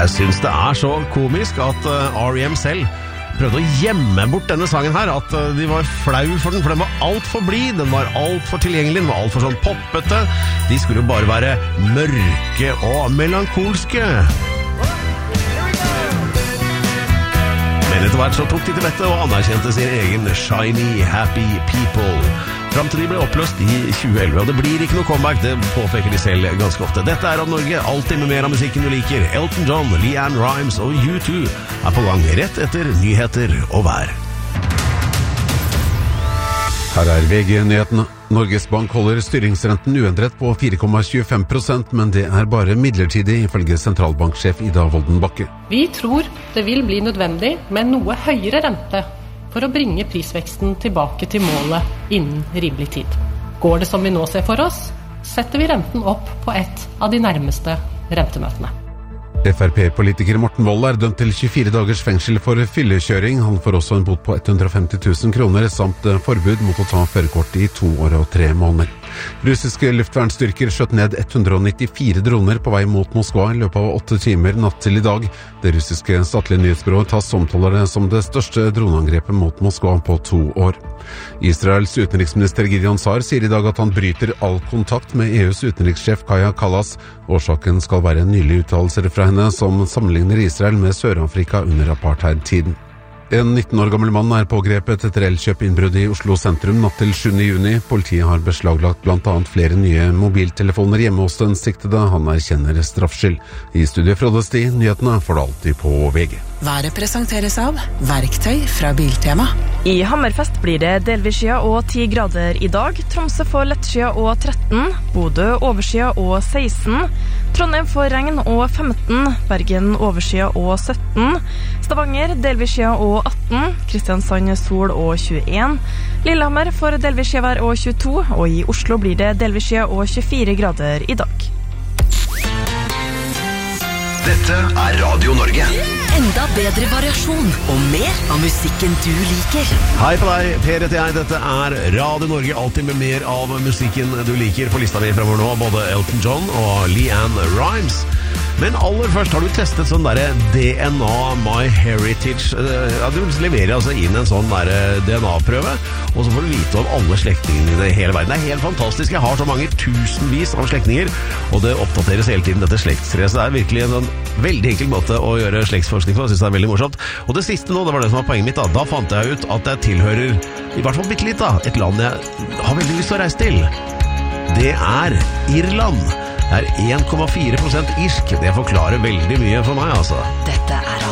Jeg synes det så komisk at R.E.M. selv prøvde å gjemme bort denne sangen her, at de var flau for den, for den var alt for blid, den var alt for tilgjengelig, den var alt for sånn poppete. De skulle jo bare være mørke og melankolske. Men etter hvert så tok de til vettet og anerkjente sin egen Shiny Happy People. Fram til de ble oppløst i 2011, og det blir ikke noe comeback, det påpeker de selv ganske ofte. Dette Radio Norge, alltid med mer av musikken du liker. Elton John, LeAnn Rimes og U2 på gang rett etter nyheter og vær. Her VG-nyhetene. Norges Bank holder styringsrenten uendret på 4,25%, men det bare midlertidig, ifølge sentralbanksjef Ida Wolden Bakke. Vi tror det vil bli nødvendig med noe høyere rente for å bringe prisveksten tilbake til målet innen rimelig tid. Går det som vi nå ser for oss, setter vi renten opp på et av de nærmeste rentemøtene. FrP-politiker Morten Wold dømt til 24 dagers fengsel for fyllekjøring. Han får også en bot på 150 000 kroner, samt forbud mot å ta førerkort i 2 år og 3 måneder. Russiske luftvernstyrker skjøt ned 194 droner på vei mot Moskva i løpet av 8 timer natt til i dag. Det russiske statlige nyhetsbyrået TASS omtaler det som det største droneangrepet mot Moskva på 2 år. Israels utenriksminister Gideon Sa'ar sier i dag at han bryter all kontakt med EUs utenrikssjef Kaja Kallas. Årsaken skal være nylige uttalelser fra henne som sammenligner Israel med Sør-Afrika under apartheid-tiden. En 19 år gammel mann pågrepet etter elkjøpinnbrudd i Oslo sentrum natt til 7. juni. Politiet har beslaglagt blant annet flere nye mobiltelefoner hjemme hos den siktede. Han erkjenner straffskyld. I studio Frode Sti, nyhetene får du alltid på VG. Været presenteres av Verktøy fra Biltema. I Hammerfest blir det delvis skya og 10 grader i dag. Tromsø får lettskya og 13. Bodø overskya og 16. Trondheim får regn og 15. Bergen overskya og 17. Stavanger delvis skya og 18. Kristiansand sol og 21. Lillehammer får delvis skya og 22. Og i Oslo blir det delvis skya og 24 grader i dag. Dette Radio Norge. Enda bedre variasjon og mer av musikken du liker. Hei på deg, Per heter jeg. Dette Radio Norge, alltid med mer av musikken du liker. På lista mi fremover nå, både Elton John og LeAnn Rimes. Men aller først har du testet sånn der DNA My Heritage. Du leverer altså inn en sånn der DNA-prøve, og så får du vite om alle slektningene i hele verden. Det helt fantastisk. Jeg har så mange tusenvis av slektninger, og det oppdateres hele tiden dette slektstreet. Så det virkelig en sånn veldig enkel måte å gjøre slektsforskning på. Jeg synes det veldig morsomt. Og det siste nå, det var det som var poenget mitt da. Da fant jeg ut at jeg tilhører, i hvert fall bitte litt da, et land jeg har veldig lyst til å reise til. Det Irland. Det 1,4% irsk. Det forklarer veldig mye for meg, altså. Dette